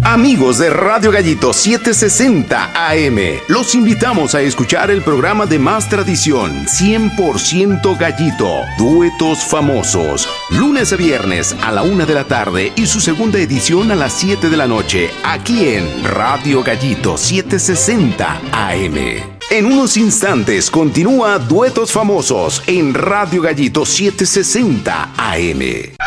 Amigos de Radio Gallito 760 AM, los invitamos a escuchar el programa de más tradición, 100% Gallito, Duetos Famosos, lunes a viernes a la 1 de la tarde y su segunda edición a las 7 de la noche, aquí en Radio Gallito 760 AM. En unos instantes continúa Duetos Famosos en Radio Gallito 760 AM.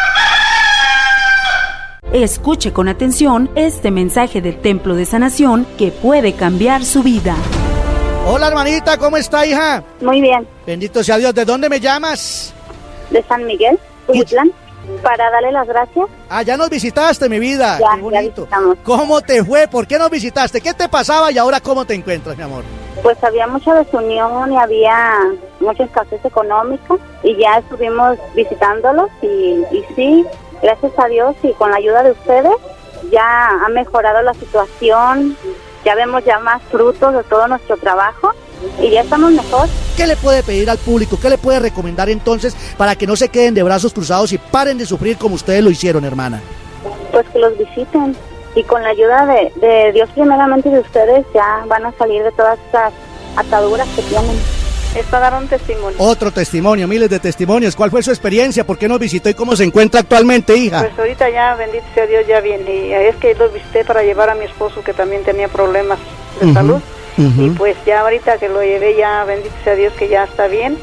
Escuche con atención este mensaje del Templo de Sanación que puede cambiar su vida. Hola hermanita, ¿cómo está, hija? Muy bien. Bendito sea Dios. ¿De dónde me llamas? De San Miguel, Cuyitlán, para darle las gracias. Ah, ya nos visitaste, mi vida. Ya, qué bonito. ya visitamos. ¿Cómo te fue? ¿Por qué nos visitaste? ¿Qué te pasaba y ahora cómo te encuentras, mi amor? Pues había mucha desunión y había mucha escasez económica y ya estuvimos visitándolos y sí, gracias a Dios y con la ayuda de ustedes ya ha mejorado la situación, ya vemos ya más frutos de todo nuestro trabajo y ya estamos mejor. ¿Qué le puede pedir al público? ¿Qué le puede recomendar entonces para que no se queden de brazos cruzados y paren de sufrir como ustedes lo hicieron, hermana? Pues que los visiten y con la ayuda de Dios primeramente y de ustedes ya van a salir de todas estas ataduras que tienen. Es para dar un testimonio. Otro testimonio, miles de testimonios. ¿Cuál fue su experiencia? ¿Por qué nos visitó y cómo se encuentra actualmente, hija? Pues ahorita ya, bendito sea Dios, ya bien. Y es que los visité para llevar a mi esposo que también tenía problemas de salud. Y pues ya ahorita que lo llevé, ya bendito sea Dios que ya está bien.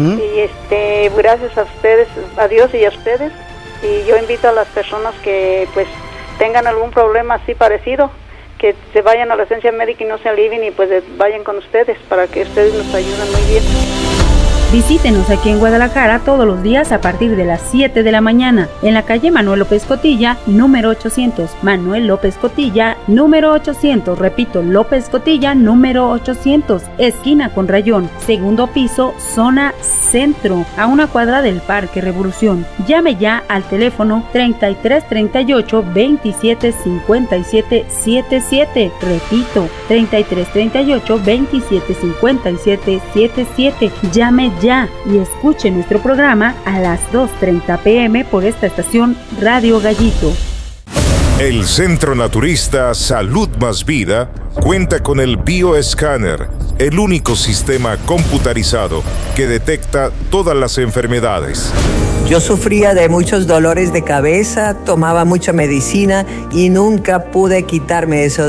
Y gracias a ustedes, a Dios y a ustedes. Y yo invito a las personas que pues tengan algún problema así parecido, que se vayan a la esencia médica y no se alivien y pues vayan con ustedes para que ustedes nos ayuden muy bien. Visítenos aquí en Guadalajara todos los días a partir de las 7 de la mañana en la calle Manuel López Cotilla, número 800. Manuel López Cotilla, número 800. Repito, López Cotilla, número 800. Esquina con Rayón, segundo piso, zona centro, a una cuadra del Parque Revolución. Llame ya al teléfono 3338 27 57 77. Repito, 3338 27 57 77. Llame ya y escuche nuestro programa a las 2:30 p.m. por esta estación Radio Gallito. El Centro Naturista Salud Más Vida cuenta con el Bioescáner, el único sistema computarizado que detecta todas las enfermedades. Yo sufría de muchos dolores de cabeza, tomaba mucha medicina y nunca pude quitarme eso.